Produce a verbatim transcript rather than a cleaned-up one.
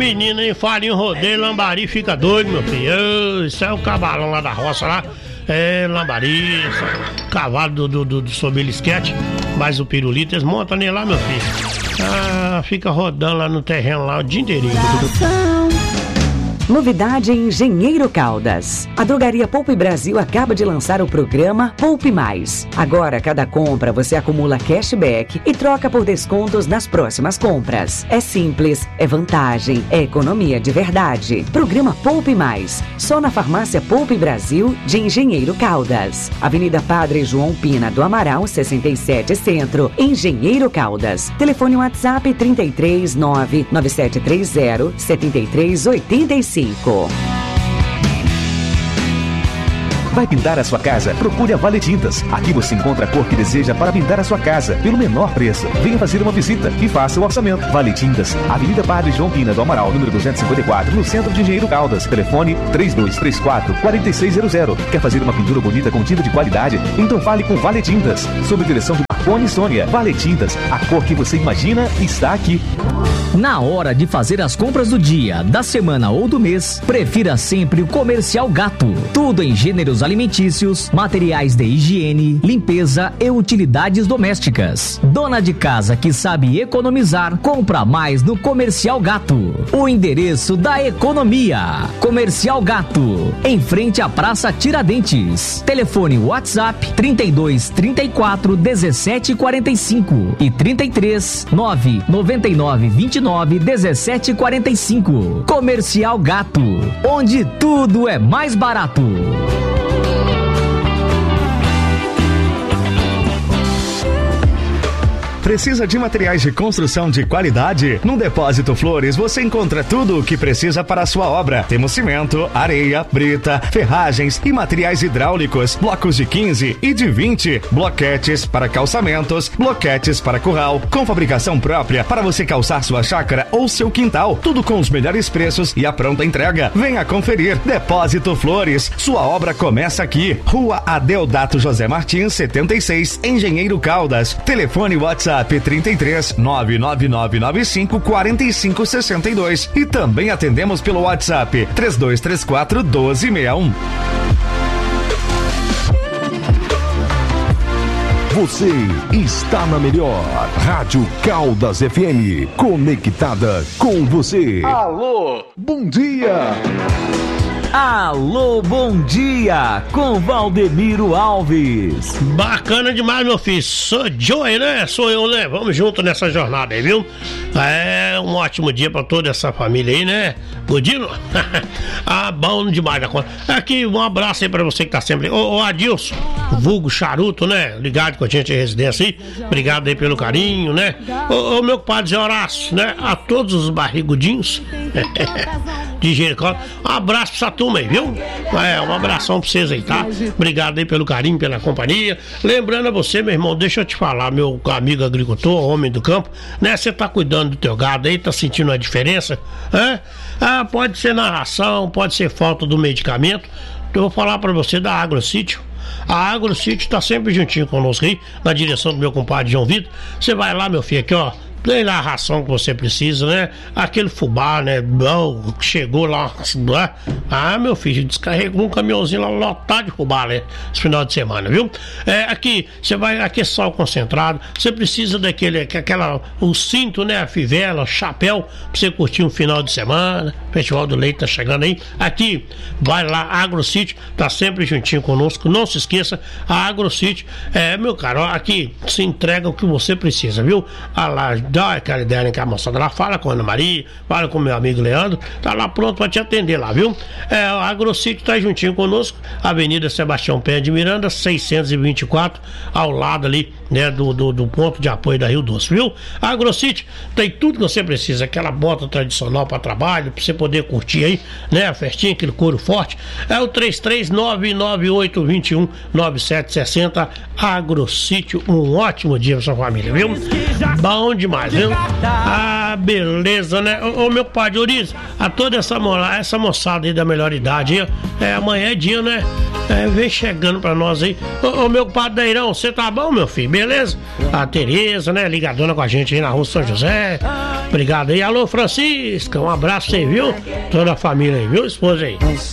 menino, hein? Farinho, rodeio, lambari, fica doido, meu filho. Isso é o cavalão lá da roça lá. É, lambari, cavalo do, do, do, do Sobelisquete, mais o pirulito, eles montam nele lá, meu filho. Ah, fica rodando lá no terreno lá o dia inteirinho. Novidade em Engenheiro Caldas. A Drogaria Poupe Brasil acaba de lançar o programa Poupe Mais. Agora, cada compra você acumula cashback e troca por descontos nas próximas compras. É simples, é vantagem, é economia de verdade. Programa Poupe Mais. Só na Farmácia Poupe Brasil de Engenheiro Caldas. Avenida Padre João Pina do Amaral, sessenta e sete Centro, Engenheiro Caldas. Telefone WhatsApp trinta e três, nove nove sete três zero, sete três oito cinco. Vai pintar a sua casa? Procure a Vale Tintas. Aqui você encontra a cor que deseja para pintar a sua casa, pelo menor preço. Venha fazer uma visita e faça o orçamento. Vale Tintas, Avenida Padre João Pina do Amaral, número duzentos e cinquenta e quatro, no centro de Engenheiro Caldas. Telefone três dois três quatro, quatro seis zero zero. Quer fazer uma pintura bonita com tinta de qualidade? Então fale com Vale Tintas. Sob direção de Marconi Sônia. Vale Tintas, a cor que você imagina está aqui. Na hora de fazer as compras do dia, da semana ou do mês, prefira sempre o Comercial Gato. Tudo em gêneros alimentícios, materiais de higiene, limpeza e utilidades domésticas. Dona de casa que sabe economizar, compra mais no Comercial Gato. O endereço da economia. Comercial Gato, em frente à Praça Tiradentes. Telefone WhatsApp trinta e dois, trinta e quatro, dezessete, quarenta e cinco e trinta e três, nove, noventa e nove, vinte e nove, dezessete, quarenta e cinco. Comercial Gato, onde tudo é mais barato. Precisa de materiais de construção de qualidade? No Depósito Flores você encontra tudo o que precisa para a sua obra. Temos cimento, areia, brita, ferragens e materiais hidráulicos, blocos de quinze e de vinte, bloquetes para calçamentos, bloquetes para curral, com fabricação própria para você calçar sua chácara ou seu quintal. Tudo com os melhores preços e a pronta entrega. Venha conferir. Depósito Flores, sua obra começa aqui. Rua Adeodato José Martins, setenta e seis, Engenheiro Caldas. Telefone WhatsApp trinta e três, nove nove nove nove cinco, quatro cinco seis dois e também atendemos pelo WhatsApp três dois três quatro, doze sessenta e um. Você está na melhor Rádio Caldas F M, conectada com você. Alô, bom dia. Alô, bom dia, com Valdemiro Alves. Bacana demais, meu filho. Sou Joey, né? Sou eu, né? Vamos junto nessa jornada aí, viu? É um ótimo dia pra toda essa família aí, né? Godino? Ah, bom demais da conta. Aqui, um abraço aí pra você que tá sempre. Ô, ô Adilson, vulgo Charuto, né? Ligado com a gente em residência aí. Obrigado aí pelo carinho, né? Ô, ô meu compadre Zé Horácio, né? A todos os barrigudinhos de Jericó. Um abraço pra essa turma aí, viu? É, um abração pra vocês aí, tá? Obrigado aí pelo carinho, pela companhia. Lembrando a você, meu irmão, deixa eu te falar, meu amigo agricultor, homem do campo, né? Você tá cuidando do teu gado aí, tá sentindo a diferença? É? Ah, pode ser na ração, pode ser falta do medicamento. Eu vou falar pra você da AgroSítio. A AgroSítio tá sempre juntinho conosco aí, na direção do meu compadre João Vitor. Você vai lá, meu filho, aqui, ó. Tem lá a ração que você precisa, né? Aquele fubá, né? Bom, chegou lá. Ah, meu filho, descarregou um caminhãozinho lá lotado de fubá, né? Esse final de semana, viu? É, aqui, você vai, aqui é sal concentrado. Você precisa daquele, aquela, o cinto, né? A fivela, o chapéu, pra você curtir um final de semana. O Festival do Leite tá chegando aí. Aqui, vai lá, a AgroSítio tá sempre juntinho conosco. Não se esqueça, a AgroSítio, é, meu caro, aqui se entrega o que você precisa, viu? Ah lá, dá aquela ideia em que a moçada lá, fala com a Ana Maria, fala com o meu amigo Leandro, tá lá pronto pra te atender lá, viu? É, a AgroSítio tá juntinho conosco, Avenida Sebastião Pé de Miranda, seiscentos e vinte e quatro, ao lado ali, né, do, do, do ponto de apoio da Rio Doce, viu? A AgroSítio tem tudo que você precisa, aquela bota tradicional para trabalho, pra você poder curtir aí, né? A festinha, aquele couro forte. É o três três nove nove oito dois um nove sete seis zero, Agrosítio. Um ótimo dia pra sua família, viu? Bom demais, viu? Ah, beleza, né? Ô, ô meu padre Oriz, a toda essa, essa moçada aí da melhor idade aí, é, amanhã é dia, né? É, vem chegando pra nós aí. Ô, ô meu padre Dairão, você tá bom, meu filho? Beleza? A Tereza, né? Ligadona com a gente aí na rua São José. Obrigado aí. Alô, Francisca, um abraço aí, viu? Toda a família aí, viu? Esposa aí.